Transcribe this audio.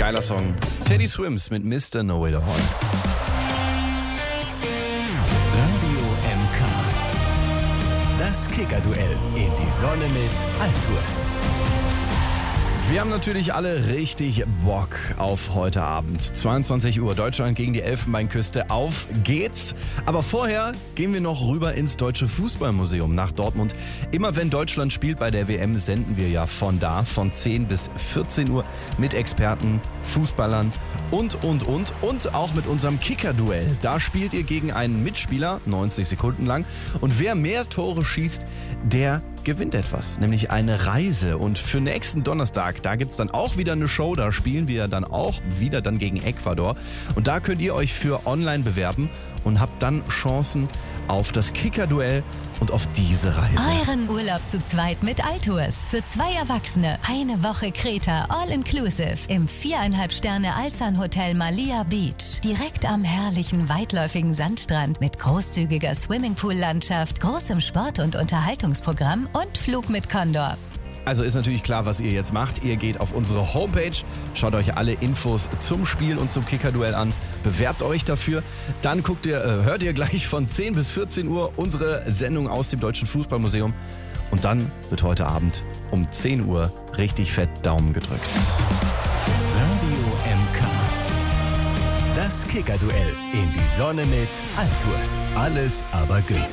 Geiler Song. Teddy Swims mit Mr. Know It All. Radio MK. Das Kicker-Duell in die Sonne mit Altours. Wir haben natürlich alle richtig Bock auf heute Abend. 22 Uhr, Deutschland gegen die Elfenbeinküste. Auf geht's! Aber vorher gehen wir noch rüber ins Deutsche Fußballmuseum nach Dortmund. Immer wenn Deutschland spielt bei der WM, senden wir ja von da, von 10 bis 14 Uhr mit Experten, Fußballern und auch mit unserem Kicker-Duell. Da spielt ihr gegen einen Mitspieler, 90 Sekunden lang. Und wer mehr Tore schießt, der gewinnt etwas, nämlich eine Reise. Und für nächsten Donnerstag, da gibt's dann auch wieder eine Show, da spielen wir dann auch wieder dann gegen Ecuador. Und da könnt ihr euch für online bewerben und habt dann Chancen auf das Kicker-Duell und auf diese Reise. Euren Urlaub zu zweit mit Altours. Für 2 Erwachsene. Eine Woche Kreta, all-inclusive. Im 4,5-Sterne-Alzan-Hotel Malia Beach. Direkt am herrlichen, weitläufigen Sandstrand mit großzügiger Swimmingpool-Landschaft, großem Sport- und Unterhaltungsprogramm und Flug mit Condor. Also ist natürlich klar, was ihr jetzt macht. Ihr geht auf unsere Homepage, schaut euch alle Infos zum Spiel und zum Kicker-Duell an, bewerbt euch dafür. Dann hört ihr gleich von 10 bis 14 Uhr unsere Sendung aus dem Deutschen Fußballmuseum. Und dann wird heute Abend um 10 Uhr richtig fett Daumen gedrückt. Radio MK. Das Kicker-Duell in die Sonne mit Altours. Alles aber günstig.